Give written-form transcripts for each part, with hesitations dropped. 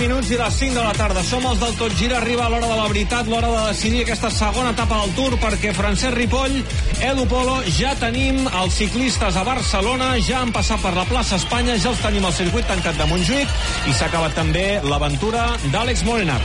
minuts i les 5 de la tarda. Som els del Tot Gira. Arriba l'hora de la veritat, l'hora de decidir aquesta segona etapa del Tour, perquè Francesc Ripoll, Edu Polo, ja tenim els ciclistes a Barcelona, ja han passat per la plaça Espanya, ja els tenim al circuit tancat de Montjuïc i s'ha acabat també l'aventura d'Àlex Molenar.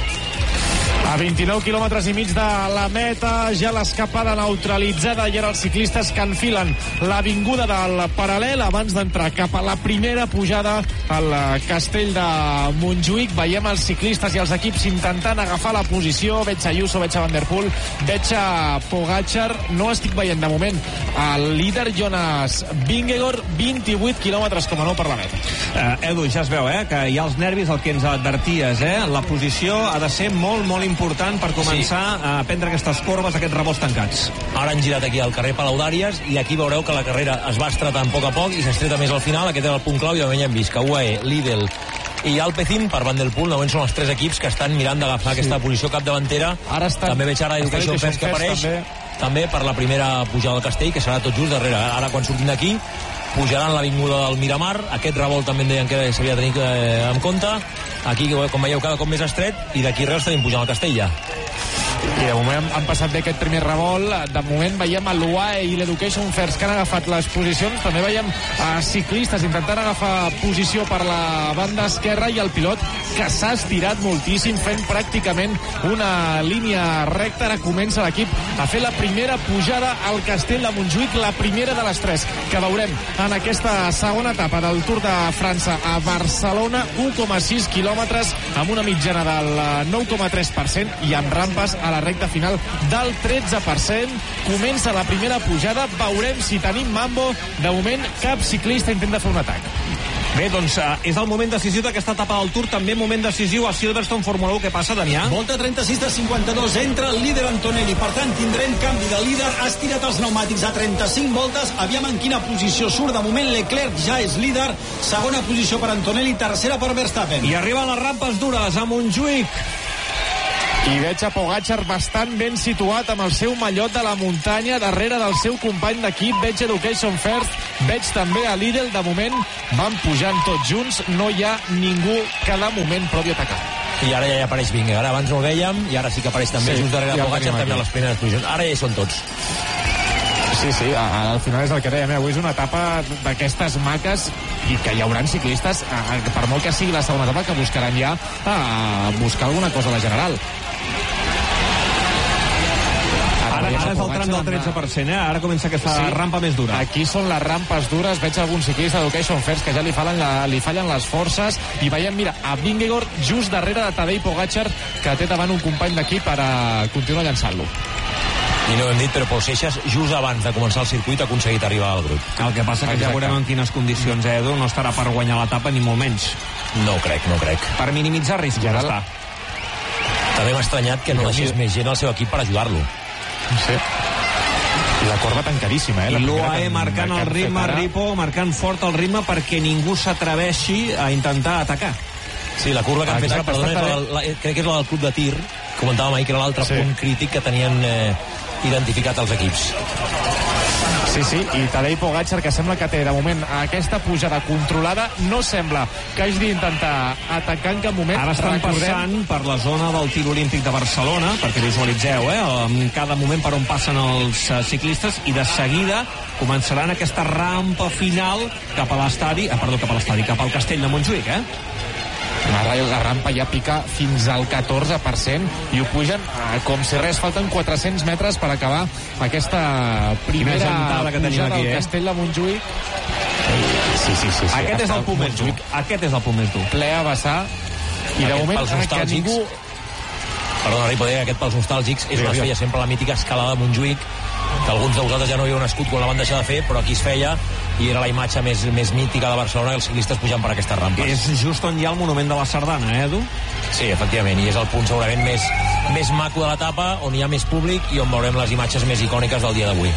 A 29 quilòmetres i mig de la meta, ja l'escapada neutralitzada, i ara els ciclistes que enfilen l'avinguda del Paral·lel abans d'entrar cap a la primera pujada al castell de Montjuïc. Veiem els ciclistes i els equips intentant agafar la posició. Veig a Ayuso, veig a Van der Poel, veig a Pogačar. No estic veient de moment el líder Jonas Vingegaard. 28 quilòmetres com a nou per la meta. Edu, ja es veu, que hi ha els nervis, el que ens adverties, La posició ha de ser molt, molt important per començar a prendre aquestes corbes, aquests revolts tancats. Ara han girat aquí al carrer Palau d'Àries i aquí veureu que la carrera es va estretant a poc a poc i s'estreta més al final. Aquest era el punt clau i de moment ja hem vist que UAE, Lidl i Alpecin per Van der Poel, de moment són els tres equips que estan mirant d'agafar aquesta posició capdavantera. També veig ara Education First que apareix també per la primera pujada del castell, que serà tot just darrere. Ara quan sortim d'aquí pujaran l'avinguda del Miramar. Aquest revolt també en deien que s'havia de tenir en compte. Aquí, com veieu, cada cop més estret, i d'aquí res tenim pujant al castell ja. I de moment han passat bé aquest primer revolt. De moment veiem l'UAE i l'Education First que han agafat les posicions. També veiem ciclistes intentant agafar posició per la banda esquerra i el pilot que s'ha estirat moltíssim fent pràcticament una línia recta. Ara comença l'equip a fer la primera pujada al castell de Montjuïc, la primera de les tres que veurem en aquesta segona etapa del Tour de França a Barcelona. 1,6 quilòmetres amb una mitjana del 9,3% i amb rampes a la recta final del 13%. Comença la primera pujada, veurem si tenim mambo. De moment cap ciclista intenta fer un atac. Bé, doncs és el moment decisiu d'aquesta etapa del Tour, també moment decisiu a Silverstone Fórmula 1. Què passa, Damià? Volta 36 de 52, entra el líder Antonelli, per tant tindrem canvi de líder. Ha estirat els pneumàtics a 35 voltes, aviam en quina posició surt. De moment Leclerc ja és líder, segona posició per Antonelli, tercera per Verstappen. I arriben les rampes dures a Montjuïc. I veig a Pogačar bastant ben situat amb el seu mallot de la muntanya darrere del seu company d'equip. Veig Education First, veig també a Lidl. De moment van pujant tots junts, no hi ha ningú que de moment provi atacar. I ara ja apareix Vingegaard, abans no ho vèiem i ara sí que apareix també just darrere Pogačar també a les primeres posicions. Ara ja hi són tots. Sí, al final és el que dèiem, avui és una etapa d'aquestes maques i que hi haurà ciclistes, per molt que sigui la segona etapa, que buscaran ja buscar alguna cosa a la general. Ara és el tram del 13%, Ara comença aquesta rampa més dura. Aquí són les rampes dures. Veig algun ciclista d'Education First que ja li fallen les forces. I veiem, mira, a Vingegaard just darrere de Tadej Pogačar, que té davant un company d'equip per continuar llançant-lo. I no ho hem dit, però Pol Seixas, just abans de començar el circuit, ha aconseguit arribar al grup. El que passa que ja veurem en quines condicions, Edu. No estarà per guanyar l'etapa, ni molt menys. No ho crec. Per minimitzar riscos, ja està. També m'ha estranyat que no deixés més gent al seu equip per ajudar-lo. Sí. I la corba tancadíssima, I l'UAE marcant el ritme, Ripo, marcant fort el ritme perquè ningú s'atreveixi a intentar atacar. Sí, la curva que han fet ara, perdona, crec que és la del club de tir. Comentàvem ahir que era l'altre punt crític que tenien identificat els equips. Sí, i Tadej Pogačar, que sembla que té de moment aquesta pujada controlada, no sembla que hagi d'intentar atacar en cap moment. Ara estan passant per la zona del tir olímpic de Barcelona, perquè visualitzeu, en cada moment per on passen els ciclistes, i de seguida començaran aquesta rampa final cap a l'estadi, cap al castell de Montjuïc, La rampa ja pica fins al 14% i ho pugen com si res. Falten 400 metres per acabar aquesta primera pujada al castell de Montjuïc. Sí. Aquest és el punt més dur. Ple a vessar. I de moment que ningú... Perdona, Ripo, aquest pels nostàlgics és on es feia sempre la mítica escalada de Montjuïc, que alguns de vosaltres ja no hi heu nascut quan la van deixar de fer, però aquí es feia i era la imatge més mítica de Barcelona, els ciclistes pujant per aquestes rampes. És just on hi ha el monument de la Sardana, Edu? Sí, efectivament, i és el punt segurament més maco de l'etapa, on hi ha més públic i on veurem les imatges més icòniques del dia d'avui.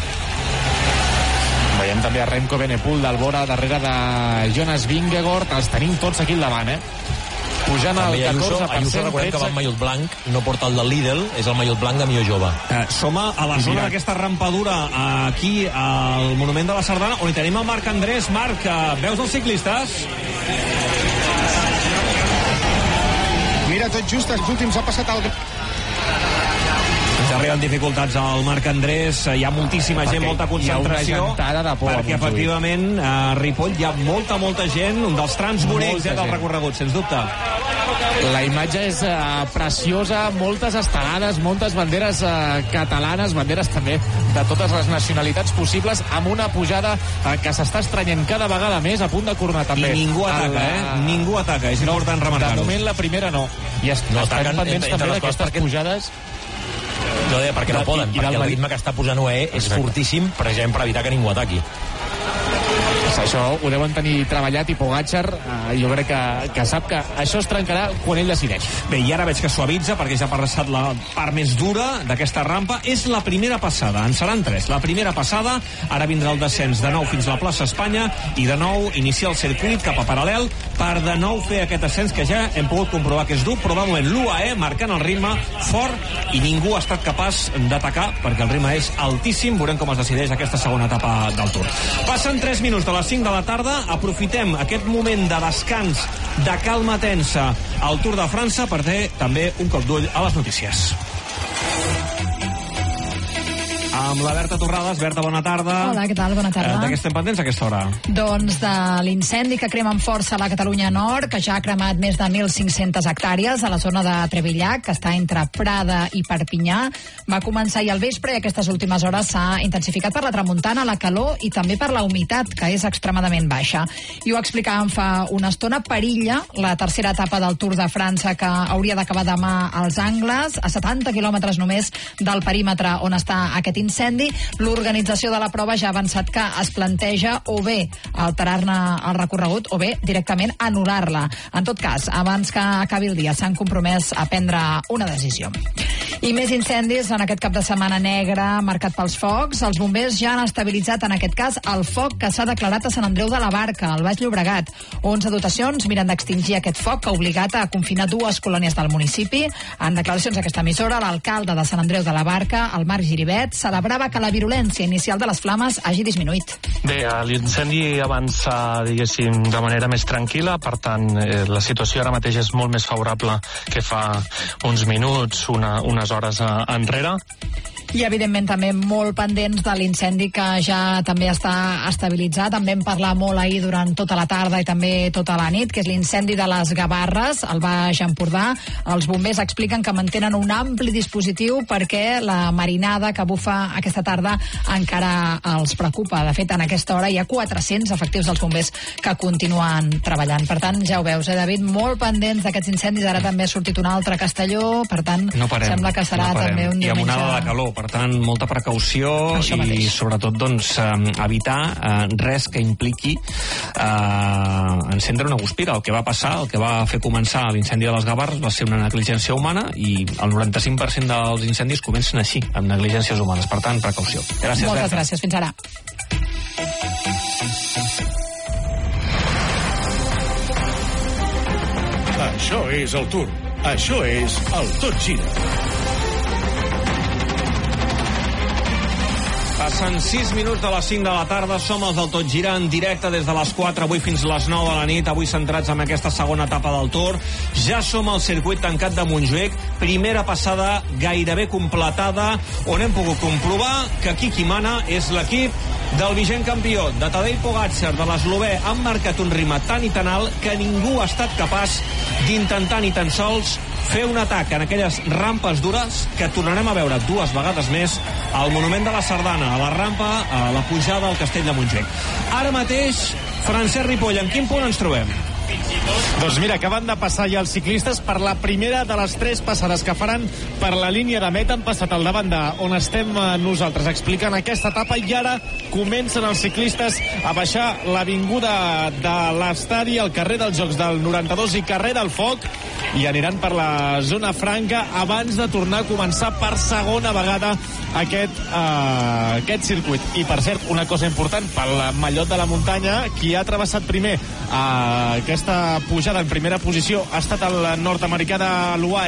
Veiem també a Remco Evenepoel d'Albora darrere de Jonas Vingegaard. Els tenim tots aquí al davant, pujant al 14%. Ayuso, recordem que va amb mallot blanc, no porta el del Lidl, és el mallot blanc de millor jove. Som a la zona d'aquesta rampadura aquí al Monument de la Sardana, on hi tenim el Marc Andrés. Marc, veus els ciclistes? mira, tot just els últims ha passat el... Ens arriben dificultats al Marc Andrés, hi ha moltíssima gent, molta concentració, perquè efectivament a Ripoll hi ha molta gent, un dels trams bonics del recorregut, sens dubte. La imatge és preciosa, moltes estelades, moltes banderes catalanes, banderes també de totes les nacionalitats possibles, amb una pujada que s'està estrenyent cada vegada més, a punt de coronar també. I ningú ataca, ningú ataca, és important remarcar-ho. De moment la primera no. I estan pendents també d'aquestes pujades. No, perquè no poden, perquè el ritme que està posant UAE és fortíssim, precisament per evitar que ningú ataqui. Això ho deuen tenir treballat i Pogačar jo crec que sap que això es trencarà quan ell decideix. Bé, i ara veig que suavitza perquè ja ha passat la part més dura d'aquesta rampa. És la primera passada, en seran 3. La primera passada, ara vindrà el descens de nou fins a la plaça Espanya i de nou iniciar el circuit cap a paral·lel per de nou fer aquest ascens que ja hem pogut comprovar que és dur, però va moment l'UAE marcant el ritme fort i ningú ha estat capaç d'atacar perquè el ritme és altíssim. Veurem com es decideix aquesta segona etapa del Tour. Passen 3 minuts de les 5 de la tarda, aprofitem aquest moment de descans, de calma tensa al Tour de França per fer també un cop d'ull a les notícies. Amb la Berta Torrades. Berta, bona tarda. Hola, què tal? Bona tarda. De què estem pendents a aquesta hora? Doncs de l'incendi que crema amb força a la Catalunya Nord, que ja ha cremat més de 1.500 hectàrees a la zona de Trevillac, que està entre Prada i Perpinyà. Va començar ahir al vespre i aquestes últimes hores s'ha intensificat per la tramuntana, la calor i també per la humitat, que és extremadament baixa. I ho explicàvem fa una estona, perilla la tercera etapa del Tour de França, que hauria d'acabar demà als Angles, a 70 quilòmetres només del perímetre on està aquest incendi. L'organització de la prova ja ha avançat que es planteja o bé alterar-ne el recorregut o bé directament anul·lar-la. En tot cas, abans que acabi el dia s'han compromès a prendre una decisió. I més incendis en aquest cap de setmana negre marcat pels focs. Els bombers ja han estabilitzat en aquest cas el foc que s'ha declarat a Sant Andreu de la Barca, al Baix Llobregat. 11 dotacions miren d'extingir aquest foc que ha obligat a confinar 2 colònies del municipi. En declaracions a aquesta emissora, l'alcalde de Sant Andreu de la Barca, el Marc Giribet, celebrava que la virulència inicial de les flames hagi disminuït. Bé, l'incendi avança, diguéssim, de manera més tranquil·la, per tant, la situació ara mateix és molt més favorable que fa uns minuts, unes hores enrere. I, evidentment, també molt pendents de l'incendi que ja també està estabilitzat. En vam parlar molt ahir durant tota la tarda i també tota la nit, que és l'incendi de les Gavarres, al Baix Empordà. Els bombers expliquen que mantenen un ampli dispositiu perquè la marinada que bufa aquesta tarda encara els preocupa. De fet, en aquesta hora hi ha 400 efectius dels bombers que continuen treballant. Per tant, ja ho veus, David, molt pendents d'aquests incendis. Ara també ha sortit un altre a Castelló, per tant, sembla que serà també un diumenge... I amb onada de calor, per tant, molta precaució i sobretot doncs, evitar res que impliqui encendre una guspira. El que va passar, el que va fer començar l'incendi de les Gavarres va ser una negligència humana i el 95% dels incendis comencen així, amb negligències humanes. Per tant, precaució. Gràcies, Moltes Berta. gràcies. Fins ara. Això és el Tour. Això és el Tot Gira. Passen 6 minuts de les 5 de la tarda, som els del Tot Gira en directe des de les 4, avui fins les 9 de la nit, avui centrats en aquesta segona etapa del Tour. Ja som al circuit tancat de Montjuïc, primera passada gairebé completada, on hem pogut comprovar que aquí qui mana és l'equip del vigent campió, de Tadej Pogačar, de l'eslovè. Han marcat un ritme tan i tan alt que ningú ha estat capaç d'intentar ni tan sols fer un atac en aquelles rampes dures que tornarem a veure 2 vegades més al Monument de la Sardana, a la rampa, a la pujada al Castell de Montjuïc. Ara mateix, Francesc Ripoll, en quin punt ens trobem? Doncs mira, acaben de passar ja els ciclistes per la primera de les 3 passades que faran per la línia de meta. Han passat al davant on estem nosaltres explicant aquesta etapa i ara comencen els ciclistes a baixar l'avinguda de l'estadi, al carrer dels Jocs del 92 i carrer del Foc, i aniran per la zona franca abans de tornar a començar per segona vegada aquest circuit. I per cert, una cosa important pel mallot de la muntanya, qui ha travessat primer aquesta pujada en primera posició ha estat el nord-americà de l'UAE,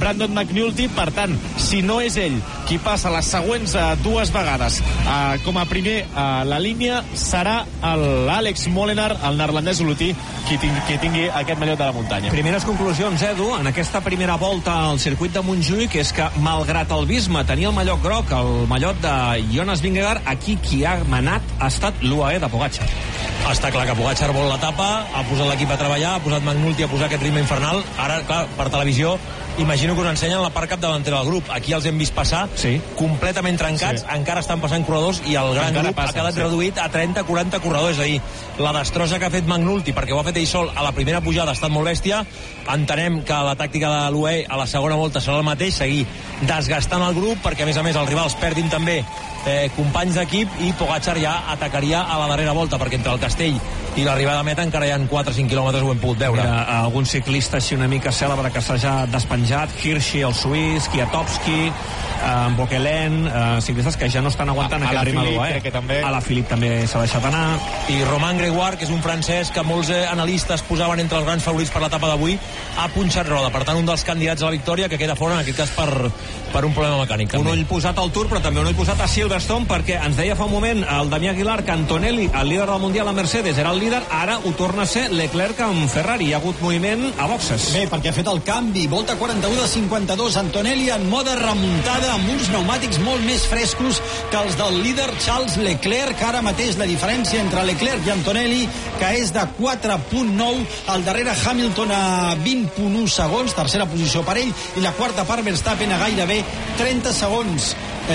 Brandon McNulty. Per tant, si no és ell qui passa les següents dues vegades com a primer a la línia, serà l'Àlex Molenaar, el neerlandès olotí, qui tingui aquest mallot de la muntanya. Primeres conclusions, Edu, en aquesta primera volta al circuit de Montjuïc, és que, malgrat el Visma tenia el mallot groc, el mallot de Jonas Vingegaard, aquí qui ha manat ha estat l'UAE de Pogačar. Està clar que Pogačar vol l'etapa, ha posat l'equip a treballar, ha posat McNulty a posar aquest ritme infernal. Ara, clar, per televisió, imagino que us ensenyen la part capdavantera del grup. Aquí els hem vist passar, completament trencats, encara estan passant corredors i el gran grup ha quedat reduït a 30-40 corredors. És a dir, la destrossa que ha fet McNulty, perquè ho ha fet ell sol a la primera pujada, ha estat molt bèstia. Entenem que la tàctica de l'UAE a la segona volta serà el mateix, seguir desgastant el grup, perquè a més els rivals perdin també companys d'equip, i Pogačar ja atacaria a la darrera volta, perquè entre el Castell i l'arribada a meta encara hi ha 4-5 quilòmetres, ho hem pogut veure. Algun ciclista així una mica cèlebre que s'ha ja despenjat, Hirschi, el suís, Kwiatkowski, Bokelen, ciclistes que ja no estan aguantant aquest ritme d'UAE. Alaphilippe també s'ha deixat anar. I Romain Grégoire, que és un francès que molts analistes posaven entre els grans favorits per l'etapa d'avui, ha punxat roda. Per tant, un dels candidats a la victòria que queda fora, en aquest cas per un problema mecànic. Un ull posat al Tour, però també un ull posat a Silverstone, perquè ens deia fa un moment el Damià Aguilar que Antonelli, el líder del Mundial a Mercedes, era el líder, ara ho torna a ser Leclerc amb Ferrari. Hi ha hagut moviment a boxes. Bé, perquè ha fet el canvi. Volta 41 de 52. Antonelli en mode remuntada, amb uns pneumàtics molt més frescos que els del líder Charles Leclerc. Ara mateix la diferència entre Leclerc i Antonelli, que és de 4.9, al darrere Hamilton a 20.1 segons, tercera posició per ell, i la quarta part Verstappen a gairebé 30 segons.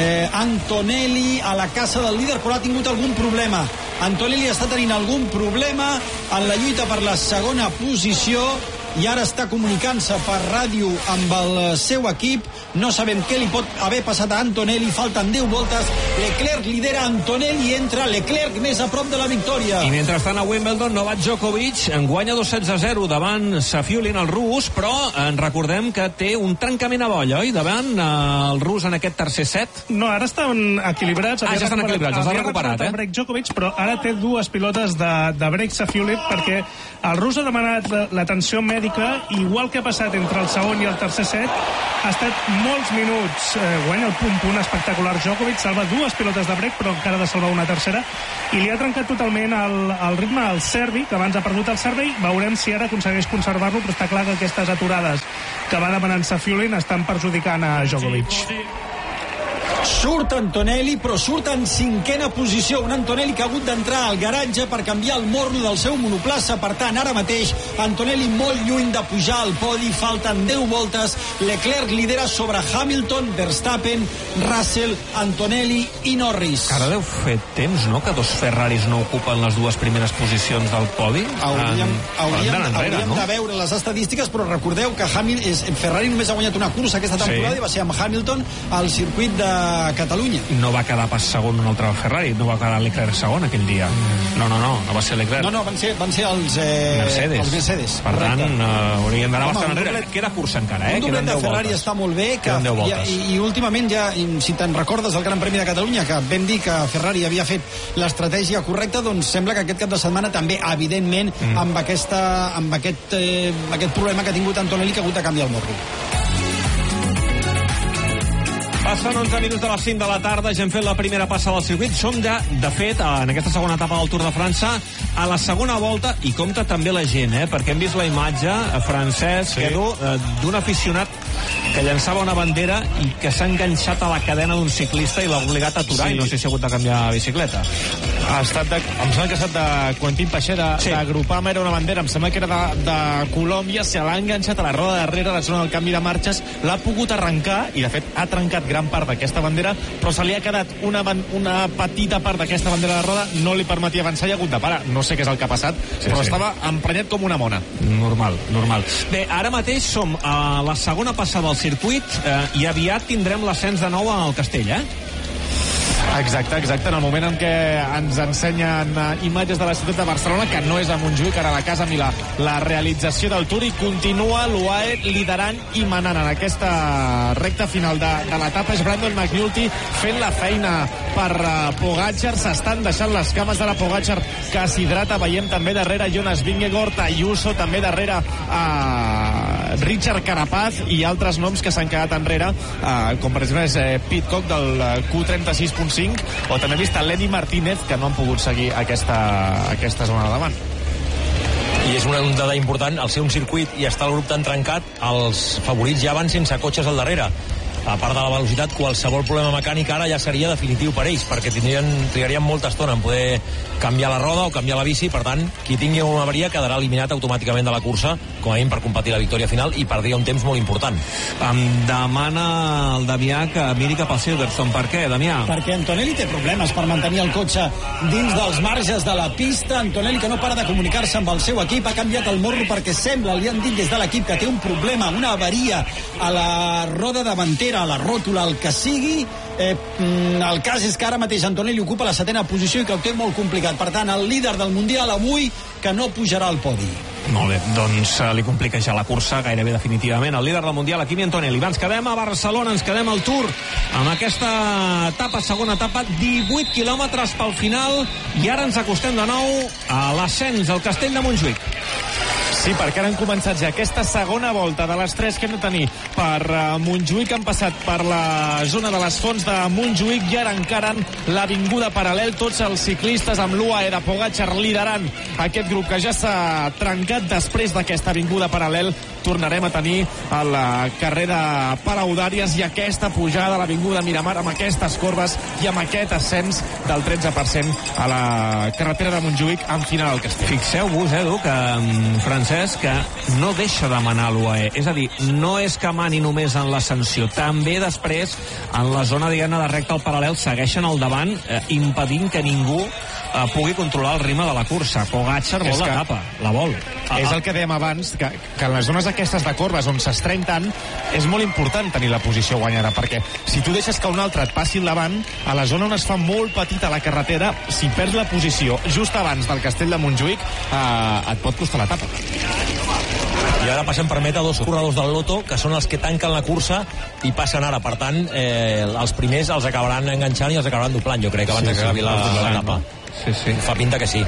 Antonelli a la caça del líder, però ha tingut algun problema. Antonelli està tenint algun problema en la lluita per la segona posició i ara està comunicant-se per ràdio amb el seu equip. No sabem què li pot haver passat a Antonelli. Falten 10 voltes. Leclerc lidera, Antonelli entra, Leclerc més a prop de la victòria. I mentrestant a Wimbledon, Novak Djokovic en guanya 2-16-0 davant Safiullin, el rus, però en recordem que té un trencament a bolla, oi? Davant el rus en aquest tercer set. No, ara estan equilibrats. Ja estan equilibrats, els ha recuperat, el break Djokovic, però ara té dues pilotes de break Safiullin, perquè el rus ha demanat l'atenció mèdica, igual que ha passat entre el segon i el tercer set. Ha estat molts minuts, guanya el punt espectacular Djokovic, salva dues pilotes de break, però encara ha de salvar una tercera, i li ha trencat totalment el ritme al servi, que abans ha perdut el servei. Veurem si ara aconsegueix conservar-lo, però està clar que aquestes aturades que va demanant Safiullin estan perjudicant a Djokovic. Surt Antonelli, però surt en cinquena posició. Un Antonelli que ha hagut d'entrar al garatge per canviar el morro del seu monoplaça. Per tant, ara mateix, Antonelli molt lluny de pujar al podi. Falten 10 voltes. Leclerc lidera sobre Hamilton, Verstappen, Russell, Antonelli i Norris. Ara deu fer temps, no?, que dos Ferraris no ocupen les dues primeres posicions del podi. Hauríem de veure les estadístiques, però recordeu que Ferrari només ha guanyat una cursa aquesta temporada, i va ser amb Hamilton al circuit de Catalunya. No va quedar pas segon un altre Ferrari, no va quedar Leclerc segon aquell dia. No va ser Leclerc. No, van ser els Mercedes. Per tant, hauríem d'anar bastant enrere. Queda cursa encara, Un doblet de Ferrari està molt bé, i últimament ja, si te'n recordes del Gran Premi de Catalunya, que vam dir que Ferrari havia fet l'estratègia correcta, doncs sembla que aquest cap de setmana també, evidentment, amb aquest problema que ha tingut Antonelli, que ha hagut de canviar el morro. Passen 11 minuts de les 5 de la tarda, ja hem fet la primera passa del circuit. Som ja, de fet, en aquesta segona etapa del Tour de França, a la segona volta, i compta també la gent, perquè hem vist la imatge, Francesc, Edu, d'un aficionat que llançava una bandera i que s'ha enganxat a la cadena d'un ciclista i l'ha obligat a aturar, i no sé si ha hagut de canviar la bicicleta. Em sembla que ha estat de Quentin Paché, de Groupama, era una bandera, em sembla que era de Colòmbia, se l'ha enganxat a la roda darrere, a la zona del canvi de marxes, l'ha pogut arrencar, i de fet ha trencat gran part d'aquesta bandera, però se li ha quedat una petita part d'aquesta bandera de roda, no li permetia avançar i ha hagut de parar. No sé què és el que ha passat, però estava emprenyat com una mona. Normal. Bé, ara mateix som a la segona passada del circuit, i aviat tindrem l'ascens de nou al Castell, Exacte. En el moment en què ens ensenyen imatges de la ciutat de Barcelona, que no és a Montjuïc, ara a la casa Milà, la realització del Tour, i continua l'UAE liderant i manant en aquesta recta final de l'etapa. És Brandon McNulty fent la feina per Pogačar. S'estan deixant les cames de la Pogačar, que s'hidrata. Veiem també darrere Jonas Vingegaard, Ayuso, també darrere Richard Carapaz i altres noms que s'han quedat enrere, com per exemple és Pidcock del Q36.5, o també he vist Lenny Martínez, que no han pogut seguir aquesta zona de davant. I és una dada important, al ser un circuit i estar el grup tan trencat, els favorits ja van sense cotxes al darrere. A part de la velocitat, qualsevol problema mecànic ara ja seria definitiu per ells, perquè trigarien molta estona en poder canviar la roda o canviar la bici. Per tant, qui tingui una avaria quedarà eliminat automàticament de la cursa, com a mínim per competir la victòria final, i perdria un temps molt important. Em demana el Damià que miri cap al Silverstone. Per què, Damià? Perquè Antonelli té problemes per mantenir el cotxe dins dels marges de la pista. Antonelli, que no para de comunicar-se amb el seu equip, ha canviat el morro perquè sembla, li han dit des de l'equip, que té un problema, una avaria a la roda davantera, a la ròtula, el que sigui. El cas és que ara mateix Antonelli ocupa la 7ª posició i que ho té molt complicat. Per tant, el líder del Mundial avui que no pujarà al podi. Molt bé, doncs li complica ja la cursa gairebé definitivament. El líder del Mundial, Kimi Antonelli. Ens quedem a Barcelona, ens quedem al Tour amb aquesta etapa, segona etapa, 18 quilòmetres pel final, i ara ens acostem de nou a l'ascens al Castell de Montjuïc. Sí, perquè ara han començat ja aquesta segona volta de les 3 que hem de tenir per Montjuïc. Han passat per la zona de les Fonts de Montjuïc i ara encaren l'avinguda Paral·lel. Tots els ciclistes amb l'UAE de Pogačar liderant aquest grup que ja s'ha trencat. Després d'aquesta avinguda Paral·lel tornarem a tenir la carrera Palau d'Àries i aquesta pujada a l'avinguda Miramar amb aquestes corbes i amb aquest ascens del 13% a la carretera de Montjuïc en final al Castell. Fixeu-vos, Edu, que Francesc, que no deixa de manar l'UAE. És a dir, no és que mani només en l'ascensió, també després en la zona, diguem-ne, de recta al paral·lel segueixen al davant, impedint que ningú pugui controlar el ritme de la cursa. Pogačar vol l'etapa, la vol. És el que dèiem abans, que en les zones aquestes de corbes on s'estreny tant, és molt important tenir la posició guanyada, perquè si tu deixes que un altre et passi al davant, a la zona on es fa molt petita la carretera, si perds la posició just abans del Castell de Montjuïc, et pot costar l'etapa. I ara passem per meta dos corredors del Lotto, que són els que tanquen la cursa i passen ara. Per tant, els primers els acabaran enganxant i els acabaran doblant, jo crec, abans que acabi l'etapa. Sí. Fa pinta que sí.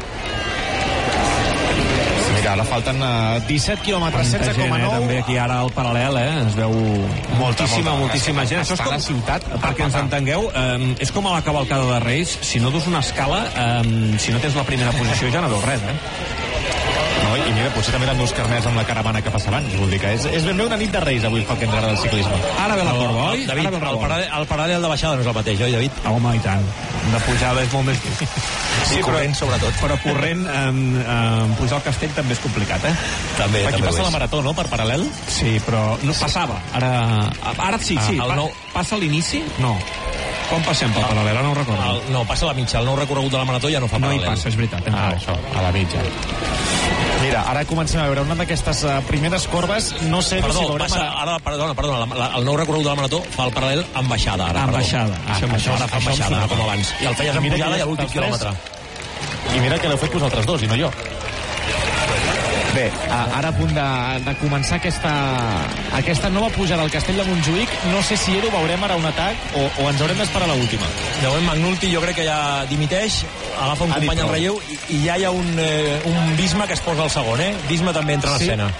Mira, ara falten 17 quilòmetres, 16,9. També aquí ara al paral·lel, es veu moltíssima gent. Això és com a la ciutat, perquè ens entengueu, és com a la cavalcada de Reis. Si no dus una escala, si no tens la primera posició ja no veus res, No, i mira, potser també eren dos carnets amb la caravana que passa abans. Vull dir que és ben bé una nit de Reis avui pel que ens agrada el ciclisme. Ara ve la corba, oi? David, el paral·lel de baixada no és el mateix, oi, David? Home, i tant. De pujada és molt més difícil. Sí, corrent, sobretot. Però corrent, pujar al Castell també és complicat, També aquí passa la la marató, no?, per paral·lel? Sí, però no passava. Ara sí. Passa a l'inici? No. Com passem pel paral·lel? Ara no ho recordo. No, passa a la mitja. El nou recorregut de la marató ja no fa paral·lel. No hi passa, és veritat. Això, a la mitja. Mira, ara comencem a veure una d'aquestes primeres corbes. No sé si veurem... Perdona, el nou recorregut de la marató fa el paral·lel amb baixada. Amb baixada. Això ara fa amb baixada, com abans. I el feies amb pujada i a l'últim quilòmetre. I mira que l'heu fet vosaltres dos, i no jo. Bé, ara a punt de començar aquesta nova pujada al Castell de Montjuïc. No sé si Edu veurem ara un atac o ens haurem d'esperar a l'última. De moment McNulty jo crec que ja dimiteix, agafa un company al relleu i ja hi ha un Visma que es posa al segon, Visma també entra en escena.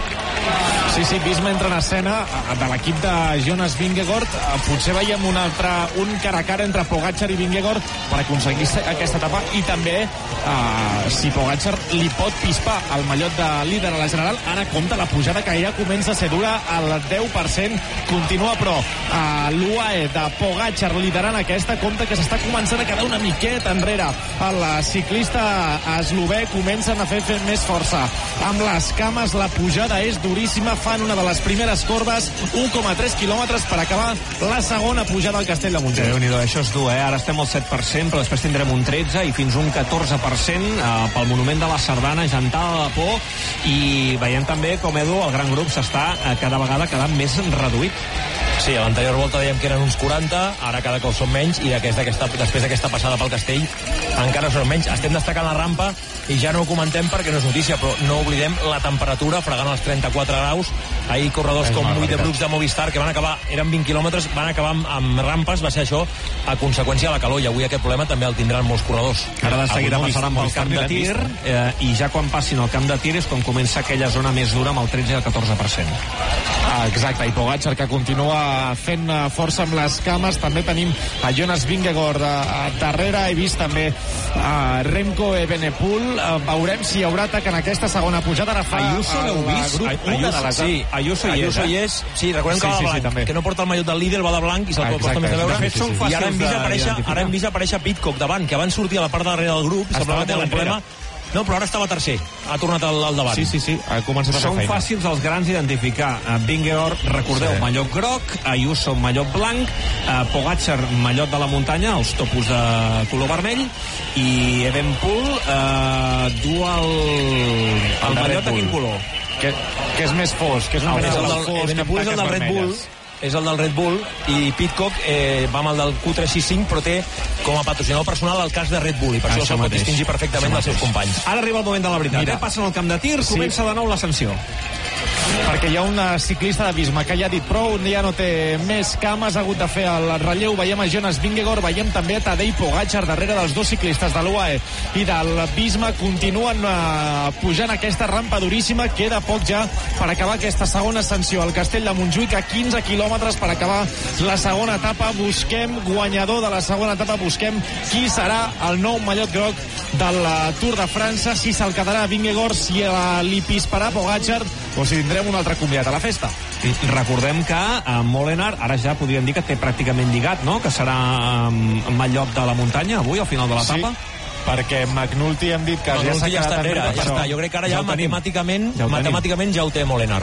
Sí, Visma entra en escena de l'equip de Jonas Vingegaard. Potser veiem un cara a cara entre Pogačar i Vingegaard per aconseguir aquesta etapa, i també si Pogačar li pot pispar el mallot de líder a la general. Ara compta la pujada, que ja comença a ser dura al 10%, continua però l'UAE de Pogačar liderant aquesta. Compta que s'està començant a quedar una miqueta enrere. El ciclista eslové comencen a fer més força amb les cames. La pujada és duríssima, fan una de les primeres corbes, 1,3 quilòmetres per acabar la segona pujada al Castell de Montjuïc. Déu-n'hi-do, això és dur, Ara estem al 7%, però després tindrem un 13% i fins un 14% pel monument de la Sardana, gentada de por, i veiem també com, Edu, el gran grup s'està cada vegada quedant més reduït. Sí, a l'anterior volta dèiem que eren uns 40, ara cada cop són menys, i després d'aquesta passada pel Castell encara són menys. Estem destacant la rampa i ja no ho comentem perquè no és notícia, però no oblidem la temperatura fregant els 34 graus. Ahir corredors com Mui de Brooks de Movistar, que van acabar, eren 20 quilòmetres, van acabar amb rampes, va ser això a conseqüència de la calor, i avui aquest problema també el tindran molts corredors. Ara de seguida passaran pel camp de tir, i ja quan passin al camp de tir és quan comença aquella zona més dura amb el 13 i el 14%. Exacte, i Pogačar, que continua fent força amb les cames. També tenim a Jonas Vingegaard darrere. He vist també a Remco Evenepoel. Veurem si hi haurà atac en aquesta segona pujada. Ara fa Ayuso l'heu vist? Sí, Ayuso hi és. Sí, recordem que va de blanc, que no porta el mallot del líder, va de blanc i se'l costa més de veure. I ara hem vist aparèixer Pidcock davant, que abans sortia a la part de darrere del grup, semblava que té un problema. No, però ara estava tercer. Ha tornat al davant. Sí. Ha començat a fer feina. Són fàcils els grans d'identificar. Vingegaard, recordeu, mallot groc, Ayuso, mallot blanc, Pogačar, mallot de la muntanya, els topos de color vermell, i Evenepoel du el mallot de quin color? Que és més fosc, que és un Evenepoel és el del Red Bull. És el del Red Bull, i Pidcock va amb el del Q365, però té com a patrocinador personal el cas de Red Bull, i per això se'l pot distingir perfectament dels seus companys. Ara arriba el moment de la veritat. Passen al camp de tir, comença de nou l'ascensió. Perquè hi ha un ciclista de Visma que ja ha dit prou, ja no té més cames, ha hagut de fer el relleu. Veiem a Jonas Vingegaard, veiem també a Tadej Pogačar darrere dels dos ciclistes de l'UAE i del Visma. Continuen pujant aquesta rampa duríssima. Queda poc ja per acabar aquesta segona ascensió al Castell de Montjuïc, a 15 quilòmetres per acabar la segona etapa. Busquem guanyador de la segona etapa, busquem qui serà el nou mallot groc del Tour de França, si se'l quedarà Vingegaard, si li pisparà Pogačar o si tindrem un altre convidat a la festa. Recordem que Molenaar ara ja podríem dir que té pràcticament lligat, no?, que serà mallot de la muntanya avui al final de l'etapa. Perquè McNulty hem dit que ja s'ha quedat enrere. Ja està. Jo crec que ara ja matemàticament ja ho té Molenaar.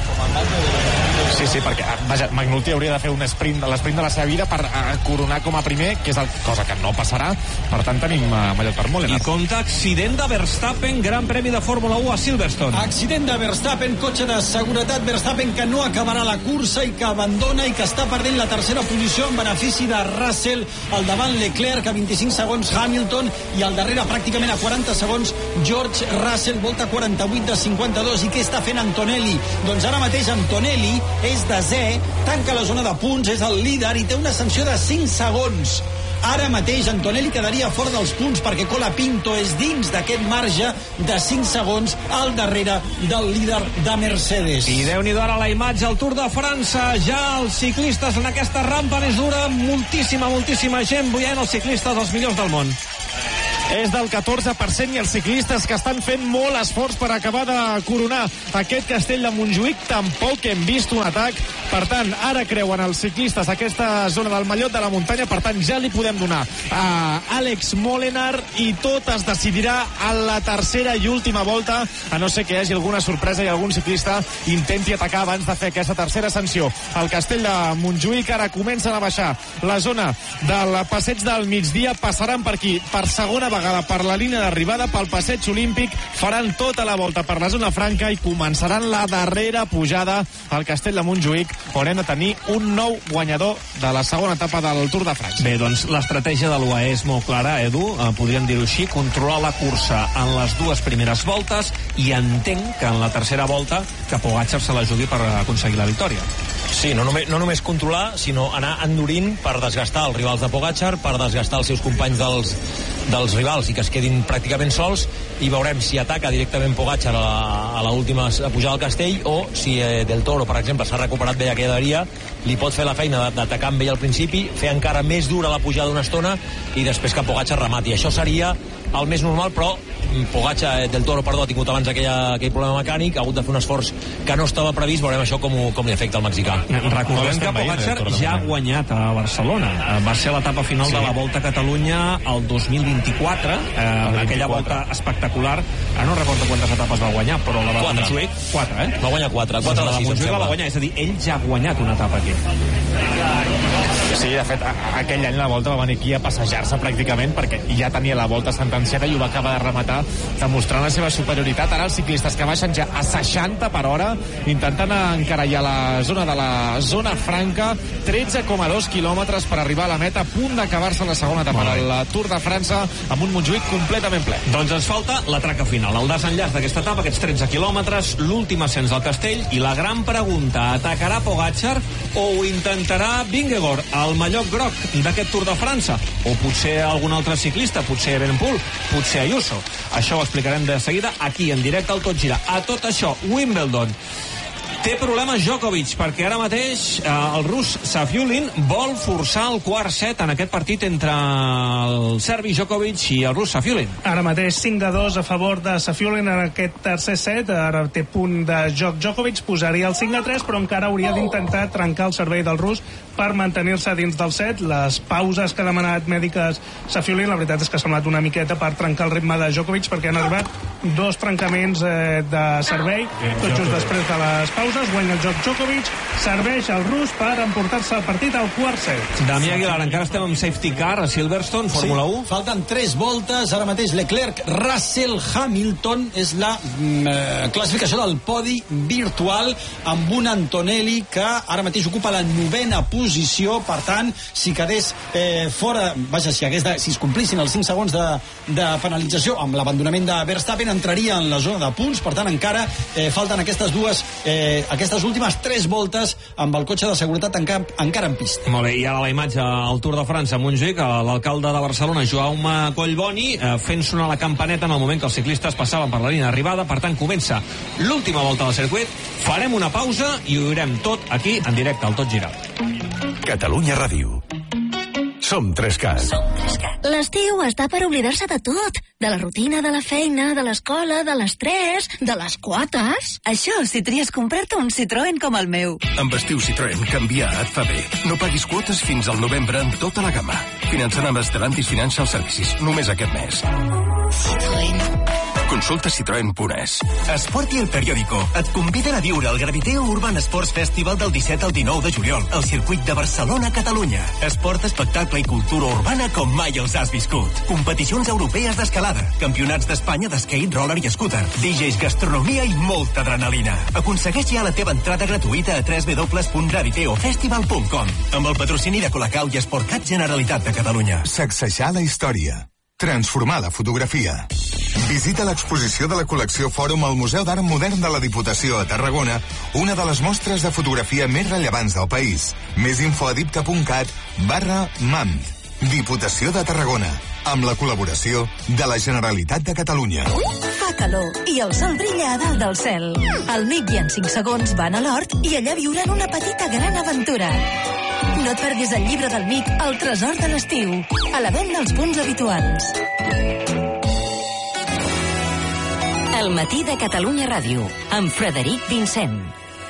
Sí, perquè vaja, McNulty hauria de fer un sprint, l'esprint de la seva vida per coronar com a primer, que és cosa que no passarà. Per tant, tenim mallot per Molenaar. I compta accident de Verstappen, Gran Premi de Fórmula 1 a Silverstone. Accident de Verstappen, cotxe de seguretat. Verstappen que no acabarà la cursa i que abandona i que està perdent la tercera posició en benefici de Russell, al davant Leclerc a 25 segons Hamilton, i al darrere pràcticament a 40 segons George Russell, volta 48 de 52. I què està fent Antonelli? Doncs ara mateix Antonelli és desè, tanca la zona de punts, és el líder i té una sanció de 5 segons. Ara mateix Antonelli quedaria fora dels punts perquè Colapinto és dins d'aquest marge de 5 segons al darrere del líder de Mercedes. I Déu-n'hi-do ara la imatge al Tour de França. Ja els ciclistes en aquesta rampa més dura, moltíssima gent veient els ciclistes els millors del món. És del 14% i els ciclistes que estan fent molt esforç per acabar de coronar aquest Castell de Montjuïc. Tampoc hem vist un atac. Per tant, ara creuen els ciclistes aquesta zona del mallot de la muntanya. Per tant, ja li podem donar a Àlex Molenaar i tot es decidirà a la tercera i última volta, a no ser que hi hagi alguna sorpresa i algun ciclista intenti atacar abans de fer aquesta tercera ascensió. El Castell de Montjuïc ara comencen a baixar la zona del passeig del migdia, passaran per aquí per segona vegada per la línia d'arribada, pel passeig olímpic, faran tota la volta per la zona franca i començaran la darrera pujada al Castell de Montjuïc, on hem de tenir un nou guanyador de la segona etapa del Tour de França. Bé, doncs l'estratègia de l'UAE és molt clara, Edu, podríem dir-ho així, controlar la cursa en les dues primeres voltes, i entenc que en la tercera volta que Pogačar se l'ajudi per aconseguir la victòria. Sí, no només controlar, sinó anar endurint per desgastar els rivals de Pogačar, per desgastar els seus companys dels rivals i que es quedin pràcticament sols, i veurem si ataca directament Pogačar a l'última pujada al Castell, o si Del Toro, per exemple, s'ha recuperat bé aquella d'aria, li pot fer la feina d'atacar amb ell al principi, fer encara més dura la pujada una estona i després que Pogačar remati. Això seria el més normal, però Del Toro ha tingut abans aquell problema mecànic, ha hagut de fer un esforç que no estava previst. Veurem això com li afecta al mexicà. Recordem que Pogačar ja ha guanyat a Barcelona. Va ser l'etapa final de la Volta a Catalunya el 2024, aquella volta espectacular. Ara no recordo quantes etapes va guanyar, però la de Montjuïc 4, Va guanyar 4 de la Montjuïc la va guanyar, és a dir, ell ja ha guanyat una etapa aquí. Sí, de fet, aquell any la Volta va venir aquí a passejar-se pràcticament, perquè ja tenia la Volta a Sant distanciada i ho va acabar de rematar, demostrant la seva superioritat. Ara els ciclistes que baixen ja a 60 per hora, intentant encarallar la zona de la zona franca, 13,2 quilòmetres per arribar a la meta, a punt d'acabar-se la segona etapa del Tour de França, amb un Montjuïc completament ple. Doncs ens falta la traca final, el desenllaç d'aquesta etapa, aquests 13 quilòmetres, l'últim ascens al castell, i la gran pregunta: atacarà Pogačar o ho intentarà Vingegaard, el mallot groc d'aquest Tour de França? O potser algun altre ciclista, potser Evenepoel, potser Ayuso? Això ho explicarem de seguida aquí, en directe al Tot Gira. A tot això, Wimbledon. Té problemes Djokovic, perquè ara mateix el rus Safiullin vol forçar el quart set en aquest partit entre el serbi Djokovic i el rus Safiullin. Ara mateix 5-2 a favor de Safiullin en aquest tercer set. Ara té punt de joc Djokovic, posaria el 5-3, però encara hauria d'intentar trencar el servei del rus per mantenir-se dins del set. Les pauses que ha demanat mèdiques Safiullin, la veritat és que ha semblat una miqueta per trencar el ritme de Djokovic, perquè han arribat 2 trencaments de servei, tot just després de les pauses. Guanya el joc Djokovic, serveix al rus per emportar-se el partit al quart set. Damià Aguilar, encara estem amb safety car a Silverstone, Fórmula 1. Falten 3 voltes, ara mateix Leclerc, Russell, Hamilton, és la classificació del podi virtual, amb un Antonelli que ara mateix ocupa la 9ª posició. Per tant, si quedés fora, vaja, si es complissin els 5 segons de penalització amb l'abandonament de Verstappen, entraria en la zona de punts. Per tant, encara falten aquestes últimes 3 voltes amb el cotxe de seguretat encara en pista. Molt bé, i ara la imatge al Tour de França a Montjuïc, l'alcalde de Barcelona, Jaume Collboni, fent sonar la campaneta en el moment que els ciclistes passaven per la línia d'arribada. Per tant, comença l'última volta del circuit. Farem una pausa i ho veurem tot aquí en directe al Tot Gira. Catalunya Ràdio. Som 3CAT. L'estiu està per oblidar-se de tot. De la rutina, de la feina, de l'escola, de l'estrès, de les quotes. Això si tries comprar-te un Citroën com el meu. Amb estiu Citroën, canviar et fa bé. No paguis quotes fins al novembre en tota la gamma. Finançant amb Stellantis Financial Services. Només aquest mes. Citroën. Consulta citroen.es. Esport i El Periódico et conviden a viure el Graviteo Urban Sports Festival del 17 al 19 de juliol al circuit de Barcelona, Catalunya. Esport, espectacle i cultura urbana com mai els has viscut. Competicions europees d'escalada, campionats d'Espanya d'skate, roller i scooter, DJs, gastronomia i molta adrenalina. Aconsegueix ja la teva entrada gratuïta a www.graviteofestival.com amb el patrocini de Colacau i Esportcat Generalitat de Catalunya. Sacsejar la història. Transformar la fotografia. Visita l'exposició de la col·lecció Fòrum al Museu d'Art Modern de la Diputació a Tarragona, una de les mostres de fotografia més rellevants del país. Més info a dipta.cat/MAMD. Diputació de Tarragona, amb la col·laboració de la Generalitat de Catalunya. Fa calor i el sol brilla a dalt del cel. El Mic i en 5 segons van a l'hort i allà viuran una petita gran aventura. No et perdis el llibre del Mic, El tresor de l'estiu, a la venda als punts habituals. El matí de Catalunya Ràdio, amb Frederic Vincent.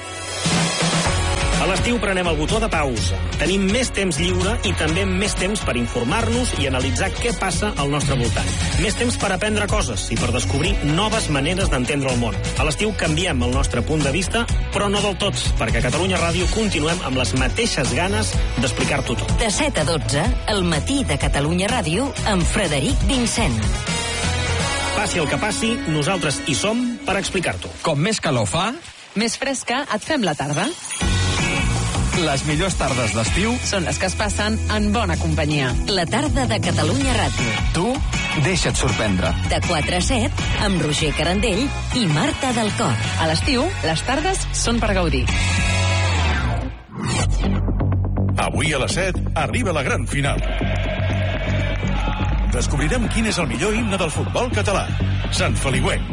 A l'estiu prenem el botó de pausa. Tenim més temps lliure i també més temps per informar-nos i analitzar què passa al nostre voltant. Més temps per aprendre coses i per descobrir noves maneres d'entendre el món. A l'estiu canviem el nostre punt de vista, però no del tot, perquè a Catalunya Ràdio continuem amb les mateixes ganes d'explicar-t'ho tot. De 7 a 12, el matí de Catalunya Ràdio, amb Frederic Vincent. Passi el que passi, nosaltres hi som per explicar-t'ho. Com més calor fa, més fresca et fem la tarda. Les millors tardes d'estiu són les que es passen en bona companyia. La tarda de Catalunya Ràdio. Tu deixa't sorprendre. De 4 a 7, amb Roger Carandell i Marta del Cor. A l'estiu, les tardes són per gaudir. Avui a les 7 arriba la gran final. Descobrirem quin és el millor himne del futbol català. Sant Feliuenc.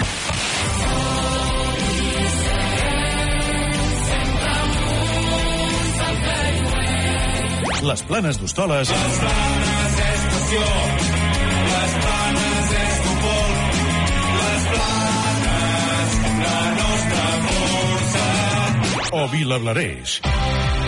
Les Planes d'Hostoles. Les Planes és passió, les Planes és futbol, les Planes, la nostra força. O Vilablareix.